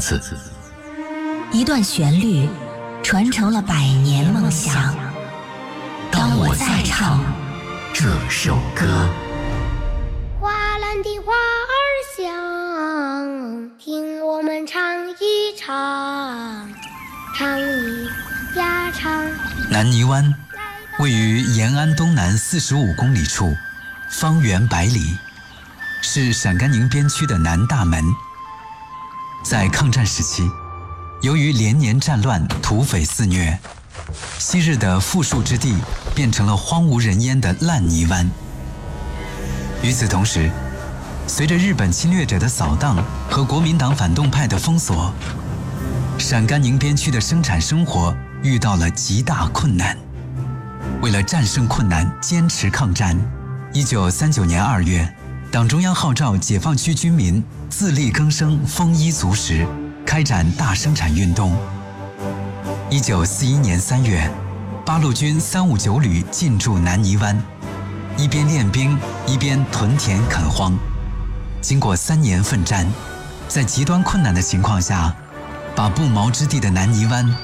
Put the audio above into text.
次。 一段旋律传承了100年梦想。当我再唱这首歌， 花篮的花儿响，听我们唱一唱，唱一呀唱。 南泥湾位于延安东南45公里处，方圆100里，是陕甘宁边区的南大门。在抗战时期，由于连年战乱、土匪肆虐，昔日的富庶之地变成了荒无人烟的烂泥湾。与此同时，随着日本侵略者的扫荡和国民党反动派的封锁，陕甘宁边区的生产生活遇到了极大困难。为了战胜困难，坚持抗战，1939年2月，党中央号召解放区军民自力更生，丰衣足食，开展大生产运动。1941年3月，八路军359旅进驻南泥湾，一边练兵，一边屯田垦荒。经过3年奋战，在极端困难的情况下，把不毛之地的南泥湾